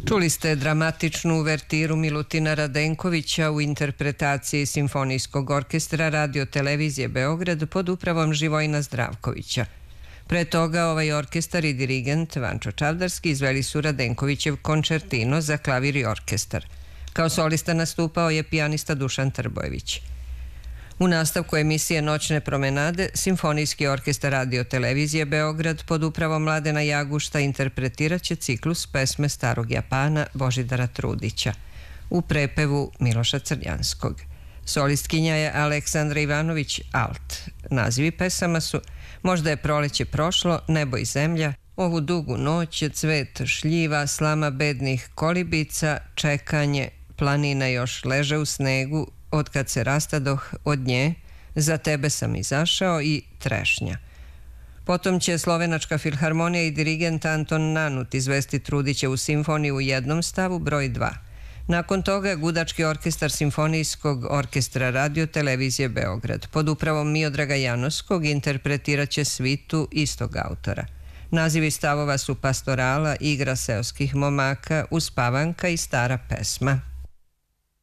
Čuli ste dramatičnu uvertiru Milutina Radenkovića u interpretaciji Simfonijskog orkestra Radio Televizije Beograd pod upravom Živojina Zdravkovića. Pre toga ovaj orkestar i dirigent Vančo Čavdarski izveli su Radenkovićev končertino za klavir i orkestar. Kao solista nastupao je pijanista Dušan Trbojević. U nastavku emisije Noćne promenade Simfonijski orkestar Radio Televizije Beograd pod upravom Mladena Jagušta interpretirat će ciklus pesme starog Japana Božidara Trudića u prepevu Miloša Crnjanskog. Solistkinja je Aleksandra Ivanović Alt. Nazivi pesama su Možda je proleće prošlo, Nebo i zemlja, Ovu dugu noć, Cvet šljiva, Slama bednih kolibica, Čekanje, Planina još leže u snegu, Od kad se rastadoh od nje, Za tebe sam izašao i Trešnja. Potom će Slovenačka filharmonija i dirigent Anton Nanut izvesti Trudićevu simfoniju u jednom stavu broj 2. Nakon toga Gudački orkestar Simfonijskog orkestra Radio Televizije Beograd pod upravom Miodraga Janovskog interpretirat će svitu istog autora. Nazivi stavova su Pastorala, Igra seoskih momaka, Uspavanka i Stara pesma.